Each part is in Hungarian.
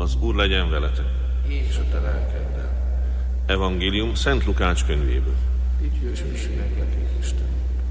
Az Úr legyen veletek. És a te lelkeddel. Evangélium Szent Lukács könyvéből. Dicsőség neked, Isten.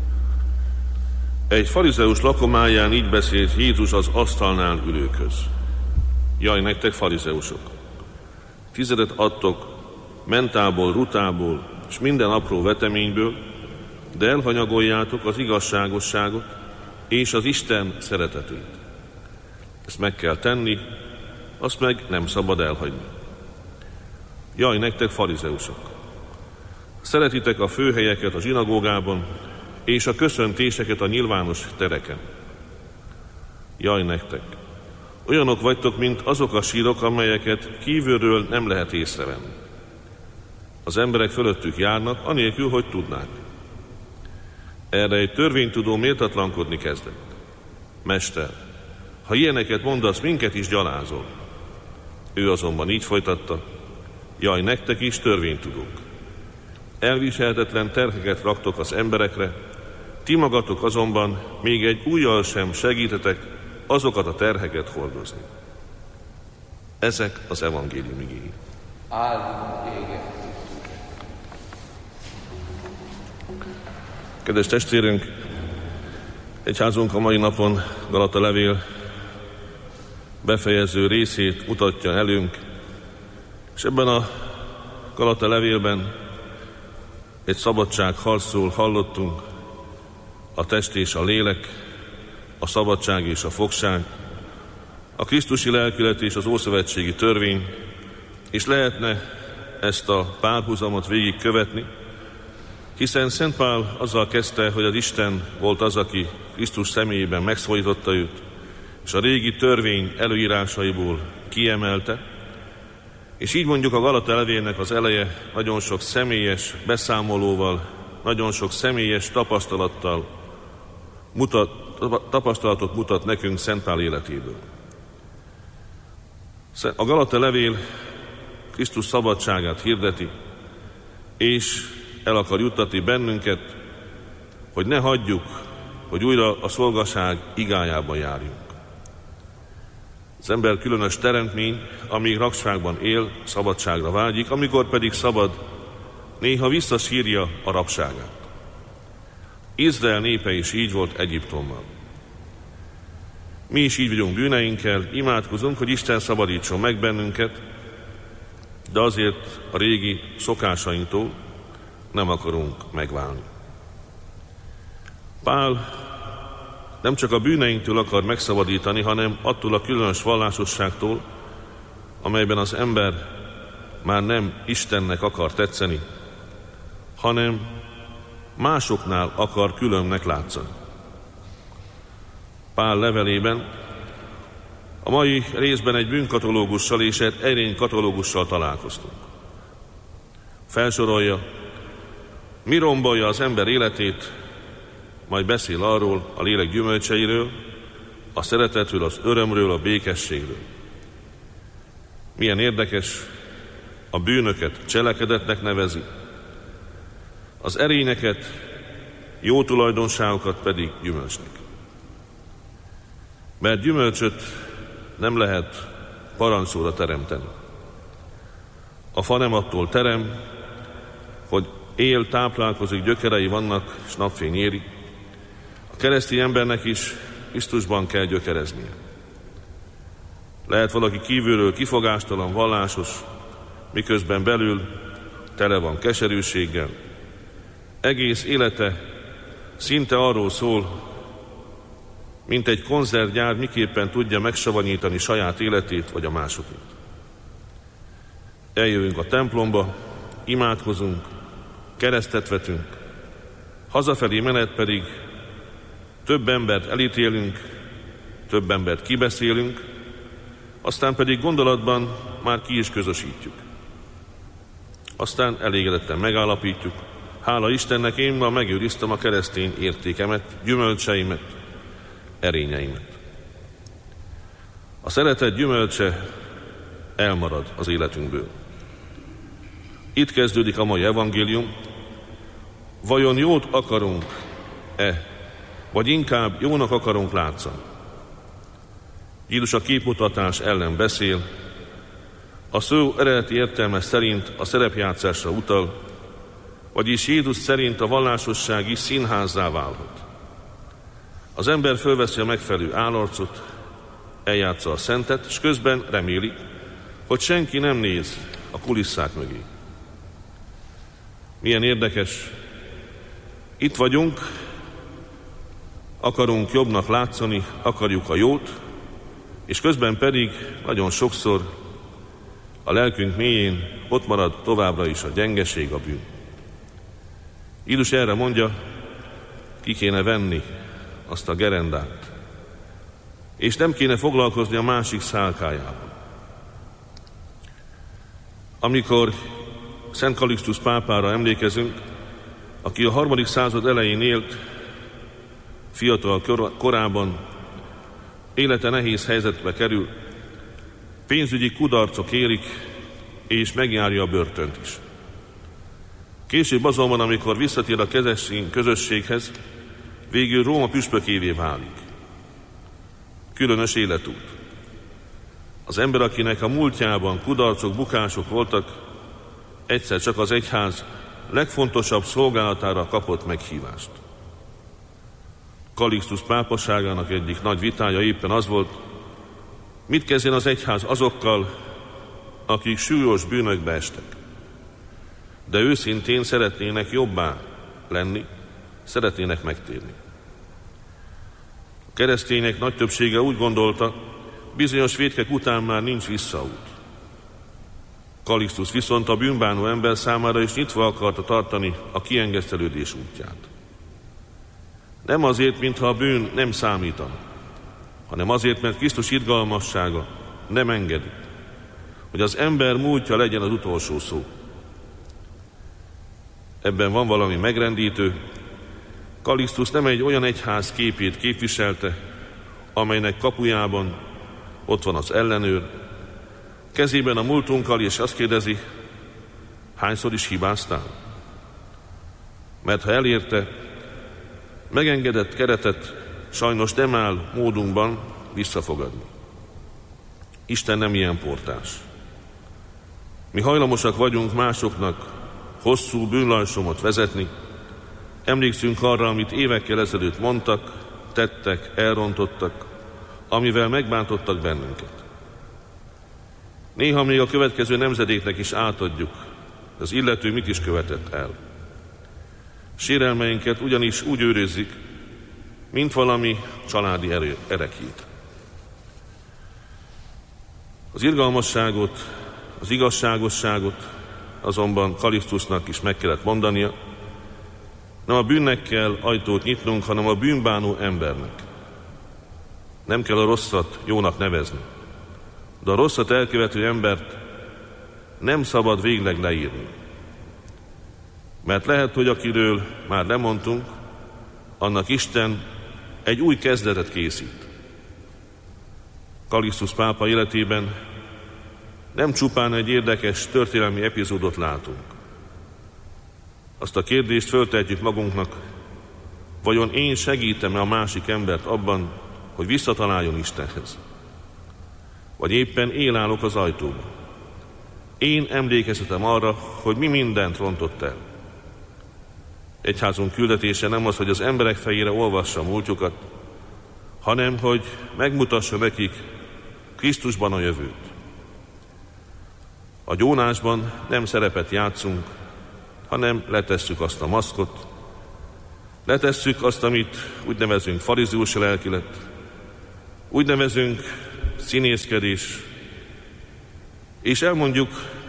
Egy farizeus lakomáján így beszélt Jézus az asztalnál ülőkhöz. Jaj, nektek farizeusok! Tizedet adtok mentából, rutából és minden apró veteményből, de elhanyagoljátok az igazságosságot és az Isten szeretetét. Ezt meg kell tenni, azt meg nem szabad elhagyni. Jaj, nektek farizeusok! Szeretitek a főhelyeket a zsinagógában, és a köszöntéseket a nyilvános tereken. Jaj, nektek! Olyanok vagytok, mint azok a sírok, amelyeket kívülről nem lehet észrevenni. Az emberek fölöttük járnak, anélkül, hogy tudnák. Erre egy törvénytudó méltatlankodni kezdett. Mester, ha ilyeneket mondasz, minket is gyalázol. Ő azonban így folytatta, jaj, nektek is törvénytudók! Elviselhetetlen terheket raktok az emberekre, ti magatok azonban még egy ujjal sem segítetek azokat a terheket hordozni. Ezek az evangélium igéi. Áldunk téged. Kedves testvérünk, egyházunk a mai napon Galata levél befejező részét mutatja elünk, és ebben a Galata levélben egy szabadságharcról hallottunk, a test és a lélek, a szabadság és a fogság, a krisztusi lelkület és az ószövetségi törvény, és lehetne ezt a párhuzamot végigkövetni, hiszen Szent Pál azzal kezdte, hogy az Isten volt az, aki Krisztus személyében megszólította őt, és a régi törvény előírásaiból kiemelte, és így mondjuk a Galata levélnek az eleje nagyon sok személyes beszámolóval, nagyon sok személyes tapasztalatot mutat nekünk Szent Pál életéből. A Galata levél Krisztus szabadságát hirdeti, és el akar juttatni bennünket, hogy ne hagyjuk, hogy újra a szolgaság igájában járjunk. Az ember különös teremtmény, amíg rabságban él, szabadságra vágyik, amikor pedig szabad, néha visszasírja a rabságát. Izrael népe is így volt Egyiptommal. Mi is így vagyunk bűneinkkel, imádkozunk, hogy Isten szabadítson meg bennünket, de azért a régi szokásainktól nem akarunk megválni. Pál nem csak a bűneinktől akar megszabadítani, hanem attól a különös vallásosságtól, amelyben az ember már nem Istennek akar tetszeni, hanem másoknál akar különnek látszani. Pál levelében a mai részben egy bűnkatalógussal és egy erénykatalógussal találkoztunk. Felsorolja, mi rombolja az ember életét, majd beszél arról, a lélek gyümölcseiről, a szeretetről, az örömről, a békességről. Milyen érdekes, a bűnöket cselekedetnek nevezi, az erényeket, jó tulajdonságokat pedig gyümölcsnek. Mert gyümölcsöt nem lehet parancsszóra teremteni. A fa nem attól terem, hogy él, táplálkozik, gyökerei vannak, és napfény éri. A keresztény embernek is Krisztusban kell gyökereznie. Lehet valaki kívülről kifogástalan, vallásos, miközben belül tele van keserűséggel. Egész élete szinte arról szól, mint egy konzervgyár miképpen tudja megsavanyítani saját életét vagy a másokét. Eljövünk a templomba, imádkozunk, keresztet vetünk, hazafelé menet pedig több embert elítélünk, több embert kibeszélünk, aztán pedig gondolatban már ki is közösítjük. Aztán elégedetten megállapítjuk, hála Istennek, én ma megőriztem a keresztény értékemet, gyümölcseimet, erényeimet. A szeretet gyümölcse elmarad az életünkből. Itt kezdődik a mai evangélium. Vajon jót akarunk-e, vagy inkább jónak akarunk látszani? Jézus a képmutatás ellen beszél, a szó eredeti értelme szerint a szerepjátszásra utal, vagyis Jézus szerint a vallásosság is színházzá válhat. Az ember fölveszi a megfelelő állarcot, eljátsza a szentet, és közben reméli, hogy senki nem néz a kulisszák mögé. Milyen érdekes, itt vagyunk, akarunk jobbnak látszani, akarjuk a jót, és közben pedig nagyon sokszor a lelkünk mélyén ott marad továbbra is a gyengeség, a bűn. Jézus erre mondja, ki kéne venni azt a gerendát, és nem kéne foglalkozni a másik szálkájával. Amikor Szent Kalixtusz pápára emlékezünk, aki a 3. század elején élt, fiatal korában, élete nehéz helyzetbe kerül, pénzügyi kudarcok érik, és megjárja a börtönt is. Később azonban, amikor visszatér a keresztény közösséghez, végül Róma püspökévé válik. Különös életút. Az ember, akinek a múltjában kudarcok, bukások voltak, egyszer csak az egyház legfontosabb szolgálatára kapott meghívást. Kalixtusz pápaságának egyik nagy vitája éppen az volt, mit kezdjen az egyház azokkal, akik súlyos bűnökbe estek, de őszintén szeretnének jobbá lenni, szeretnének megtérni. A keresztények nagy többsége úgy gondolta, bizonyos vétkek után már nincs visszaút. Kalixtusz viszont a bűnbánó ember számára is nyitva akarta tartani a kiengesztelődés útját. Nem azért, mintha a bűn nem számítana, hanem azért, mert Krisztus irgalmassága nem engedi, hogy az ember múltja legyen az utolsó szó. Ebben van valami megrendítő. Kalixtusz nem egy olyan egyház képét képviselte, amelynek kapujában ott van az ellenőr, kezében a múltunkkal, és azt kérdezi, hányszor is hibáztál? Mert ha elérte, megengedett keretet sajnos nem áll módunkban visszafogadni. Isten nem ilyen portás. Mi hajlamosak vagyunk másoknak hosszú bűnlajsomot vezetni, emlékszünk arra, amit évekkel ezelőtt mondtak, tettek, elrontottak, amivel megbántottak bennünket. Néha még a következő nemzedéknek is átadjuk, az illető mit is követett el. Sérelmeinket ugyanis úgy őrizzük, mint valami családi ereklyét. Az irgalmasságot, az igazságosságot azonban Kalixtusznak is meg kellett mondania, nem a bűnnek kell ajtót nyitnunk, hanem a bűnbánó embernek. Nem kell a rosszat jónak nevezni, de a rosszat elkövető embert nem szabad végleg leírni. Mert lehet, hogy akiről már lemondtunk, annak Isten egy új kezdetet készít. Kalixtusz pápa életében nem csupán egy érdekes történelmi epizódot látunk. Azt a kérdést föltehetjük magunknak, vajon én segítem-e a másik embert abban, hogy visszataláljon Istenhez? Vagy éppen én állok az ajtóban? Én emlékeztetem arra, hogy mi mindent rontott el. Egyházunk küldetése nem az, hogy az emberek fejére olvassa a múltjukat, hanem hogy megmutassa nekik Krisztusban a jövőt. A gyónásban nem szerepet játszunk, hanem letesszük azt a maszkot, letesszük azt, amit úgy nevezünk farizeus lelkilet, úgy nevezünk színészkedés, és elmondjuk,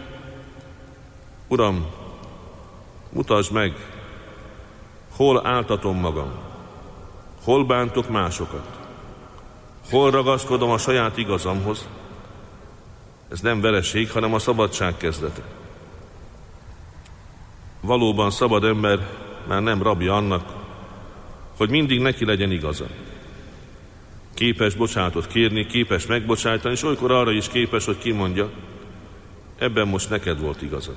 Uram, mutasd meg, hol áltatom magam, hol bántok másokat, hol ragaszkodom a saját igazamhoz. Ez nem vereség, hanem a szabadság kezdete. Valóban szabad ember már nem rabja annak, hogy mindig neki legyen igaza. Képes bocsánatot kérni, képes megbocsájtani, és olykor arra is képes, hogy kimondja, ebben most neked volt igazad.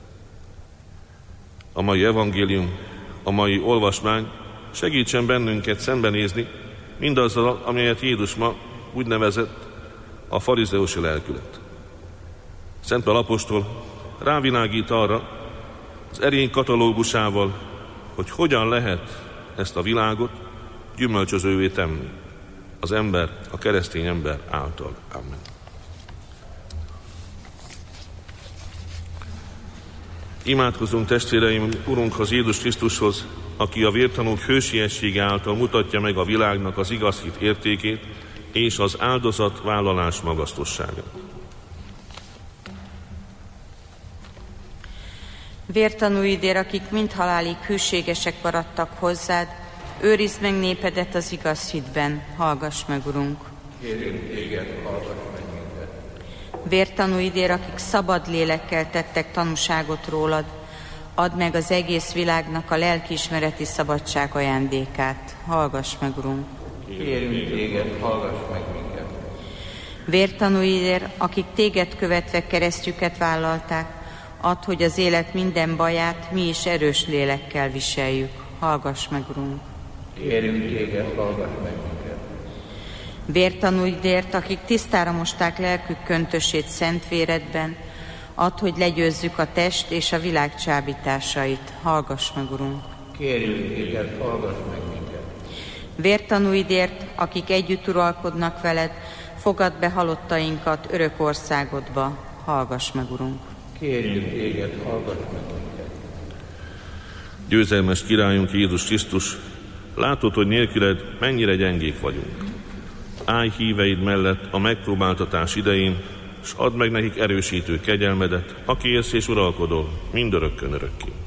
A mai evangélium, a mai olvasmány segítsen bennünket szembenézni mindazzal, amelyet Jézus ma úgy nevezett a farizeusi lelkület. Szent Pál apostol rávilágít arra az erény katalógusával, hogy hogyan lehet ezt a világot gyümölcsözővé tenni az ember, a keresztény ember által. Amen. Imádkozzunk testvéreim Urunkhoz, Jézus Krisztushoz, aki a vértanúk hősiessége által mutatja meg a világnak az igaz hit értékét és az áldozatvállalás magasztosságát. Vértanúidért, akik mind halálig hűségesek maradtak hozzád, őrizd meg népedet az igaz hitben, hallgass meg, Urunk. Kérünk téged, hallgass meg minket. Vértanúidért, akik szabad lélekkel tettek tanúságot rólad, add meg az egész világnak a lelkiismereti szabadság ajándékát, hallgass meg, Urunk. Kérünk téged, hallgass meg minket. Vértanúidért, akik téged követve keresztjüket vállalták, add, hogy az élet minden baját mi is erős lélekkel viseljük. Hallgass meg, Urunk. Kérünk téged, hallgass meg minket. Vértanúidért, akik tisztára mosták lelkük köntösét szent véredben, add, hogy legyőzzük a test és a világ csábításait. Hallgass meg, Urunk. Kérünk téged, hallgass meg minket. Vértanúidért, akik együtt uralkodnak veled, fogadd be halottainkat örök országodba. Hallgass meg, Urunk. Kérünk téged, hallgass meg minket. Győzelmes királyunk Jézus Krisztus, látod, hogy nélküled mennyire gyengék vagyunk. Állj híveid mellett a megpróbáltatás idején, s add meg nekik erősítő kegyelmedet, aki élsz és uralkodol mindörökkön örökké.